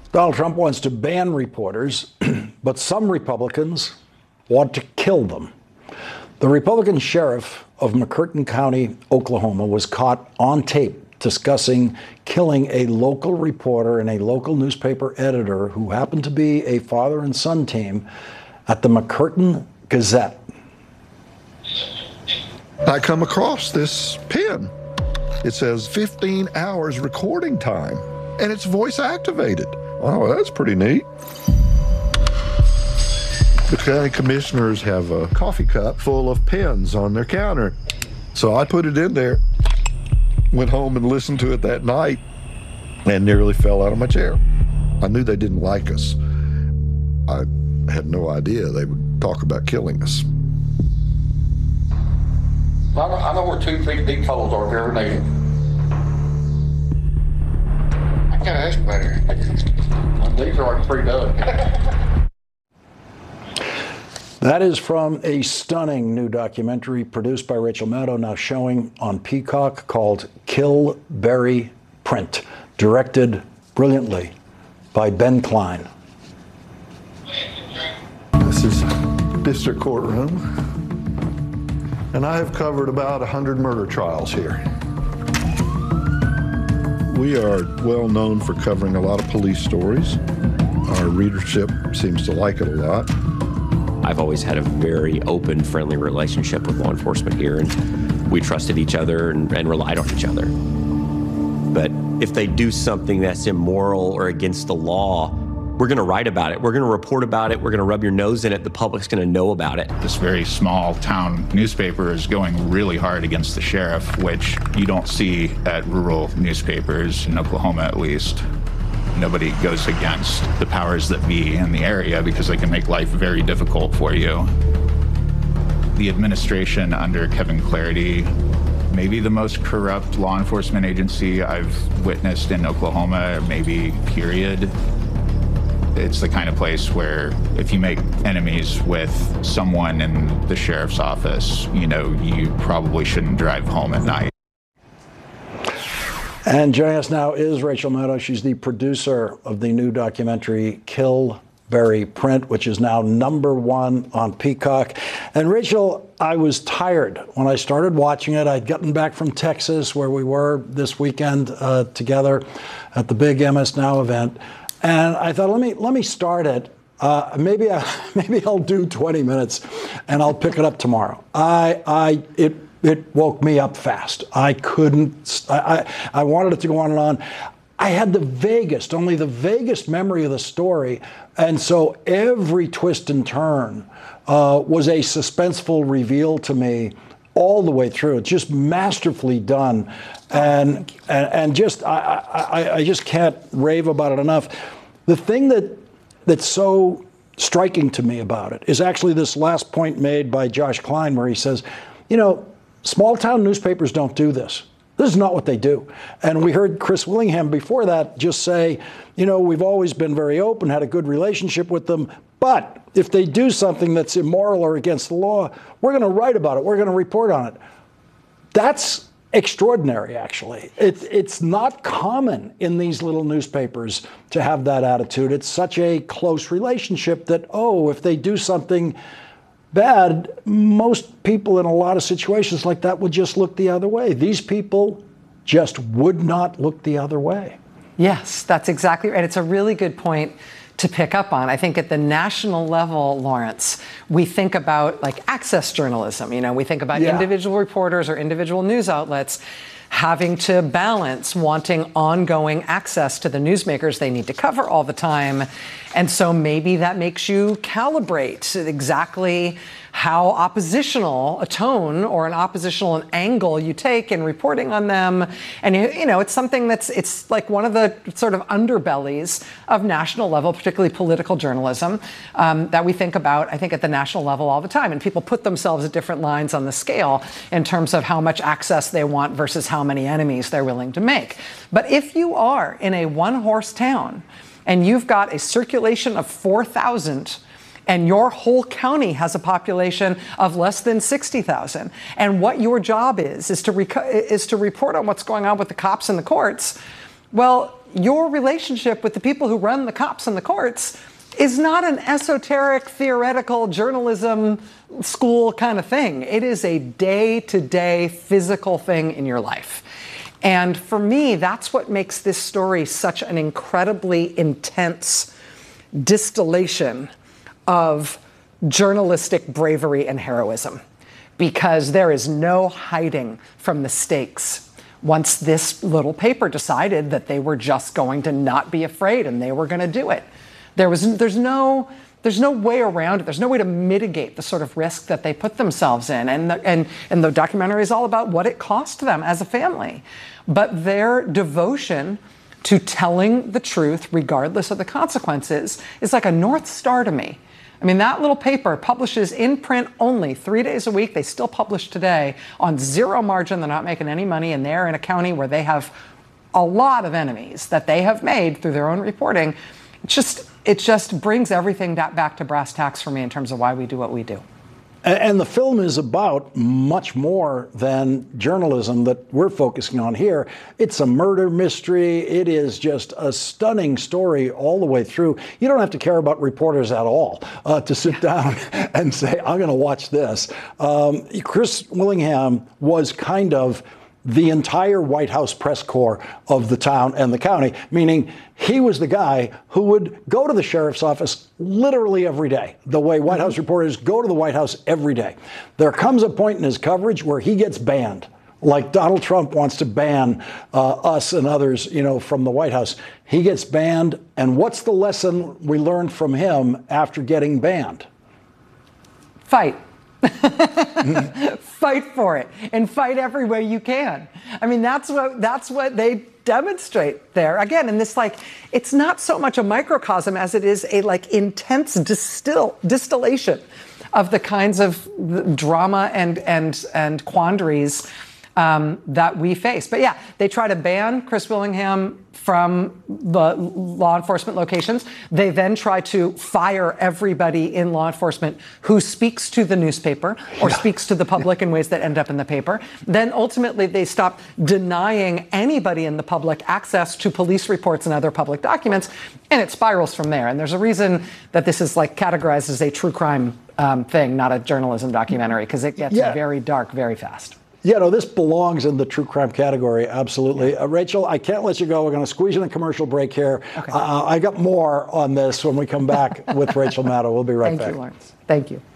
Donald Trump wants to ban reporters, but some Republicans want to kill them. The Republican sheriff of McCurtain County, Oklahoma, was caught on tape discussing killing a local reporter and a local newspaper editor who happened to be a father and son team at the McCurtain Gazette. I come across this pen. It says 15 hours recording time, and it's voice activated. Oh, that's pretty neat. The county commissioners have a coffee cup full of pens on their counter. So I put it in there, went home and listened to it that night, and nearly fell out of my chair. I knew they didn't like us. I had no idea they would talk about killing us. I know where 2 feet deep holes are every day. I can't ask better. These are like 3 dozen. That is from a stunning new documentary produced by Rachel Maddow, now showing on Peacock, called Kill, Bury, Print, directed brilliantly by Ben Klein. This is district courtroom, and I have covered about 100 murder trials here. We are well known for covering a lot of police stories. Our readership seems to like it a lot. I've always had a very open, friendly relationship with law enforcement here, and we trusted each other and relied on each other. But if they do something that's immoral or against the law, we're going to write about it. We're going to report about it. We're going to rub your nose in it. The public's going to know about it. This very small town newspaper is going really hard against the sheriff, which you don't see at rural newspapers, in Oklahoma at least. Nobody goes against the powers that be in the area because they can make life very difficult for you. The administration under Kevin Clarity, maybe the most corrupt law enforcement agency I've witnessed in Oklahoma, maybe period. It's the kind of place where if you make enemies with someone in the sheriff's office, you probably shouldn't drive home at night. And joining us now is Rachel Maddow. She's the producer of the new documentary Kill, Bury, Print, which is now #1 on Peacock. And Rachel, I was tired when I started watching it. I'd gotten back from Texas, where we were this weekend together at the big MS Now event. And I thought, let me start it. Maybe I'll do 20 minutes and I'll pick it up tomorrow. It woke me up fast. I couldn't, I wanted it to go on and on. I had only the vaguest memory of the story. And so every twist and turn was a suspenseful reveal to me all the way through. It's just masterfully done. And just, I just can't rave about it enough. The thing that's so striking to me about it is actually this last point made by Josh Klein, where he says, small town newspapers don't do this. This is not what they do. And we heard Chris Willingham before that just say, we've always been very open, had a good relationship with them, but if they do something that's immoral or against the law, we're going to write about it. We're going to report on it. That's extraordinary, actually. It's not common in these little newspapers to have that attitude. It's such a close relationship that, if they do something bad, most people in a lot of situations like that would just look the other way. These people just would not look the other way. Yes, that's exactly right. It's a really good point to pick up on. I think at the national level, Lawrence, we think about access journalism. We think about individual reporters or individual news outlets having to balance wanting ongoing access to the newsmakers they need to cover all the time. And so maybe that makes you calibrate exactly how oppositional a tone or an oppositional angle you take in reporting on them. And, it's something it's like one of the sort of underbellies of national level, particularly political journalism, that we think about, I think, at the national level all the time. And people put themselves at different lines on the scale in terms of how much access they want versus how many enemies they're willing to make. But if you are in a one-horse town and you've got a circulation of 4,000 and your whole county has a population of less than 60,000, and what your job is to report on what's going on with the cops and the courts, well, your relationship with the people who run the cops and the courts is not an esoteric, theoretical journalism school kind of thing. It is a day-to-day physical thing in your life. And for me, that's what makes this story such an incredibly intense distillation of journalistic bravery and heroism, because there is no hiding from the stakes. Once this little paper decided that they were just going to not be afraid and they were going to do it, there's no way around it. There's no way to mitigate the sort of risk that they put themselves in. And the documentary is all about what it cost them as a family. But their devotion to telling the truth, regardless of the consequences, is like a North Star to me. I mean, that little paper publishes in print only 3 days a week. They still publish today on zero margin. They're not making any money, and they're in a county where they have a lot of enemies that they have made through their own reporting. It just brings everything back to brass tacks for me in terms of why we do what we do. And the film is about much more than journalism that we're focusing on here. It's a murder mystery. It is just a stunning story all the way through. You don't have to care about reporters at all to sit down and say, I'm going to watch this. Chris Willingham was kind of the entire White House press corps of the town and the county, meaning he was the guy who would go to the sheriff's office literally every day, the way White House reporters go to the White House every day. There comes a point in his coverage where he gets banned, like Donald Trump wants to ban us and others, from the White House. He gets banned, and what's the lesson we learned from him after getting banned? Fight. Fight for it, and fight every way you can. I mean, that's what they demonstrate there. Again, in this, it's not so much a microcosm as it is a intense distillation of the kinds of drama and quandaries that we face. But yeah, they try to ban Chris Willingham from the law enforcement locations. They then try to fire everybody in law enforcement who speaks to the newspaper or speaks to the public in ways that end up in the paper. Then ultimately they stop denying anybody in the public access to police reports and other public documents, and it spirals from there. And there's a reason that this is categorized as a true crime thing, not a journalism documentary, because it gets very dark very fast. This belongs in the true crime category, absolutely. Rachel, I can't let you go. We're going to squeeze in a commercial break here. Okay. I got more on this when we come back with Rachel Maddow. We'll be right back. Thank you, Lawrence. Thank you.